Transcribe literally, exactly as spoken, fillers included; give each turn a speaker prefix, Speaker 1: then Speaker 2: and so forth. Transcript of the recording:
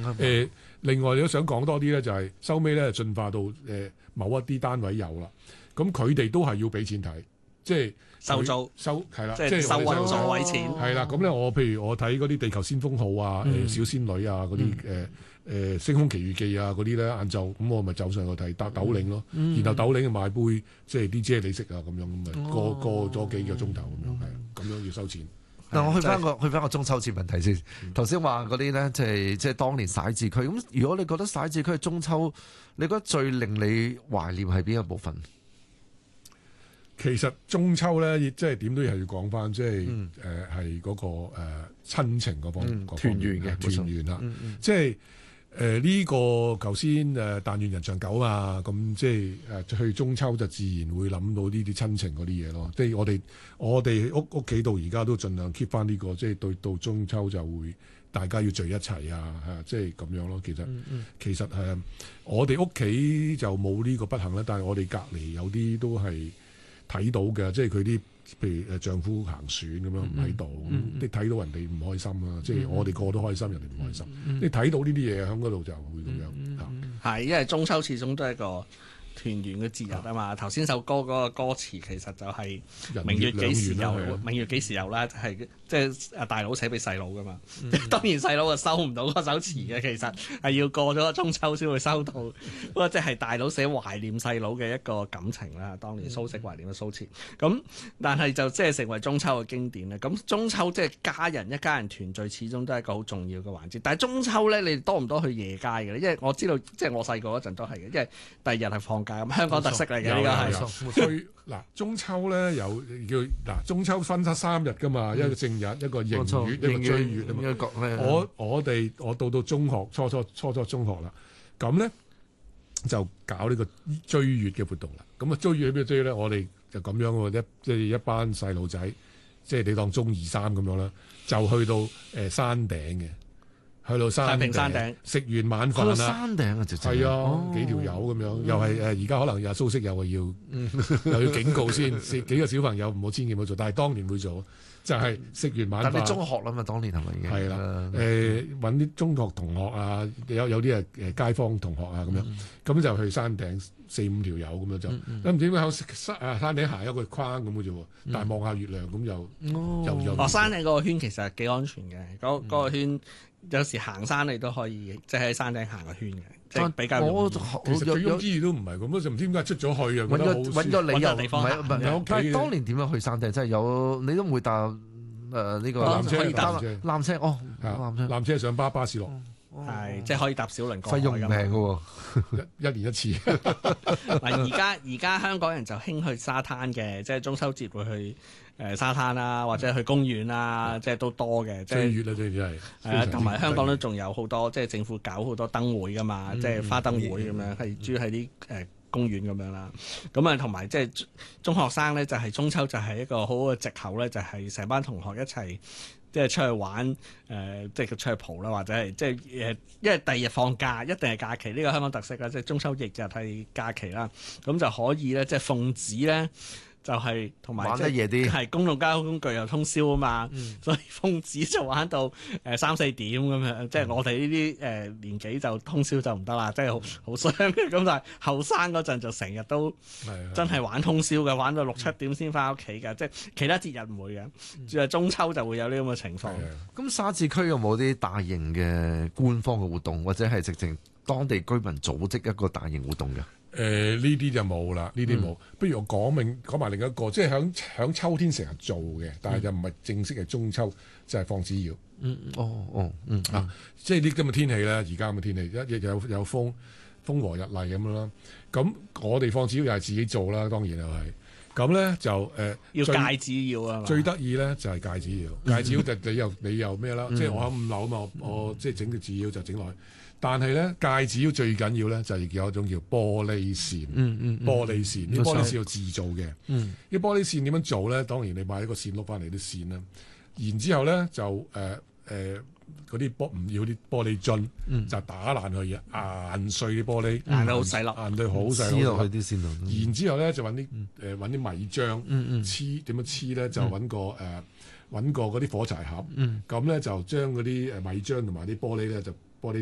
Speaker 1: 誒、呃，另外你都想講多啲咧，就係收尾咧進化到誒、呃、某一啲單位有啦，咁佢哋都係要俾錢睇，即係
Speaker 2: 收租
Speaker 1: 收係啦，
Speaker 2: 即係收運座位錢
Speaker 1: 係啦。咁咧我譬如我睇嗰啲地球先鋒號啊、誒、
Speaker 2: 嗯、
Speaker 1: 小仙女啊嗰啲誒誒星空奇遇記啊嗰啲咧，晏晝咁我咪走上去睇搭斗嶺咯，
Speaker 2: 嗯、
Speaker 1: 然後斗嶺買杯即係啲啫喱色啊咁樣，咁咪過過咗幾個鐘頭咁樣，係咁樣要收錢。
Speaker 3: 嗱，我去翻個去翻個中秋節問題先。頭先話嗰啲咧，即係即係當年徙置區。咁如果你覺得徙置區嘅中秋，你覺得最令你懷念係邊一部分？
Speaker 1: 其實中秋咧，即係點都係要講翻，即係誒係嗰個誒、呃、親情嗰方面
Speaker 3: 團圓嘅
Speaker 1: 團圓啦。
Speaker 3: 嗯嗯、
Speaker 1: 即係誒呢個頭先誒但願人長久啊，咁即係誒、呃、去中秋就自然會諗到呢啲親情嗰啲嘢咯。即係我哋我哋屋屋企到而家都盡量 keep 翻呢個，即係對到中秋就會大家要聚一齊啊，嚇即係咁樣咯。其實、嗯嗯、其實誒、呃、我哋屋企就冇呢個不幸啦，但係我哋隔離有啲都係睇到嘅，即係佢啲譬如誒丈夫行船咁樣唔喺度，你睇到人哋唔開心啊！即係我哋個個都開心，人哋唔開心。嗯、你睇到呢啲嘢喺嗰度就會咁樣嚇。係、
Speaker 2: 嗯嗯，因為中秋始終都係一個團圓嘅節日啊嘛。頭先首歌嗰個歌詞其實就係明月幾時有，明月幾時有啦，係即係阿大佬寫俾細佬噶嘛。嗯、當然細佬就收唔到嗰首詞嘅，其實係要過咗個中秋先會收到。不過即係大佬寫懷念細佬嘅一個感情啦。當年蘇軾懷念嘅蘇轍，咁但係就即係成為中秋嘅經典啦。咁中秋即係家人一家人團聚，始終都係一個好重要嘅環節。但係中秋咧，你哋多唔多去夜街嘅咧？因為我知道即係我細個嗰陣都係嘅，因為第二日係放假咁，香港特色嚟嘅呢個係。
Speaker 1: 所以嗱，中秋咧有叫嗱，中秋分得三日噶嘛，嗯、一個正日，一個迎月，一個追月啊嘛。我我哋我到到中學初初初初中學啦，咁咧就搞呢個追月嘅活動啦。咁啊追月喺邊追咧？我哋就咁樣喎，一即係一班細路仔，即係你當中二三咁樣啦，就去到誒、呃、山頂嘅。去到山頂，山頂食完晚飯啦。
Speaker 3: 山頂啊，直接
Speaker 1: 係啊，
Speaker 3: 哦、
Speaker 1: 幾條友咁樣，嗯、又係誒，而家可能有蘇軾又係要，嗯、又要警告先，幾個小朋友唔好千祈唔好做，但係當年會做，就係、是、食完晚飯。
Speaker 3: 但你中學啦嘛，當年係咪已經？
Speaker 1: 係啦，誒揾啲中學同學啊，有有啲誒誒街坊同學啊咁樣，咁、嗯、就去山頂四五條友咁樣就，咁唔知點解喺山啊山頂行一個框咁嘅啫喎，但係望下月亮咁又，
Speaker 3: 哦、
Speaker 1: 又又。
Speaker 2: 哦，山頂嗰個圈其實幾安全嘅，嗰、那個圈。有時行山你都可以，即係喺山頂行個圈嘅，即係比較容易。
Speaker 1: 其實醉翁之意都唔係咁，就唔知點解出咗去啊！
Speaker 3: 揾個揾個理由
Speaker 2: 地方行。
Speaker 3: 但係當年點樣去山頂？即係有你都唔會搭誒呢個
Speaker 1: 纜車，
Speaker 3: 纜車哦，纜車
Speaker 1: 纜車上巴巴士落，
Speaker 2: 係即係可以搭小輪過海。
Speaker 3: 費用唔平嘅喎，
Speaker 1: 一一年一次。
Speaker 2: 嗱，而家而家香港人就興去沙灘嘅，即係中秋節會去。誒沙灘啦，或者去公園啦，即係都多嘅。
Speaker 1: 追月啦，最主要係。
Speaker 2: 誒，同埋香港都仲有好多，即係政府搞好多燈會噶嘛，即係花燈會咁樣，係主要喺啲誒公園咁樣啦。咁啊，同埋即係中學生咧，就係中秋就係一個好好嘅藉口咧，就係成班同學一齊即係出去玩，誒即係出去蒲啦，或者係即係誒，因為第二日放假，一定係假期，呢個香港特色啦，即係中秋翌日係假期啦，咁就可以咧，即係奉旨咧。就係同埋
Speaker 3: 玩得夜啲，
Speaker 2: 係公共交通工具又通宵啊嘛，嗯、所以奉旨就玩到誒三四點咁樣，嗯、即係我哋呢啲誒年紀就通宵就唔得啦，即係好好傷嘅。咁但係後生嗰陣就成日都真係玩通宵嘅，玩到六七點先翻屋企嘅，嗯、即係其他節日唔會嘅，只係、嗯、中秋就會有呢咁嘅情況。
Speaker 3: 咁沙字區有冇啲大型嘅官方嘅活動，或者係直情當地居民組織一個大型活動嘅？
Speaker 1: 誒呢啲就冇啦，呢啲冇。不如我講明講埋另一個，即係響響秋天成日做嘅，但係就唔係正式係中秋，就係、是、放紙鷂。
Speaker 3: 嗯，哦，哦，嗯
Speaker 1: 啊，即係呢咁嘅天氣咧，而家咁嘅天氣，一日有有風風和日麗咁樣啦。咁我哋放紙鷂又係自己做啦，當然又係。咁咧就誒、呃、
Speaker 2: 要戒紙鷂啊嘛。最
Speaker 1: 得意咧就係戒紙鷂，戒紙鷂就你又你又咩啦？即係我喺五樓啊嘛，我，我即係整個紙鷂就整落去。但係咧，戒紙鷂最緊要咧就係有一種叫玻璃線，
Speaker 3: 嗯嗯嗯、
Speaker 1: 玻璃線，啲、嗯、玻璃線要自做嘅。啲、
Speaker 3: 嗯、
Speaker 1: 玻璃線點樣做咧？當然你買一個線碌翻嚟啲線啦，然之後咧就誒誒嗰啲玻唔要啲玻璃樽，嗯、就打爛佢，硬碎啲玻璃，
Speaker 2: 硬到好細粒，
Speaker 1: 硬到好細粒，
Speaker 3: 黐落去啲線度。
Speaker 1: 然之後咧就揾啲誒揾啲米漿，黐點樣黐咧就揾個誒揾個嗰啲火柴盒，咁咧、嗯、就將嗰啲誒米漿同埋啲玻璃咧就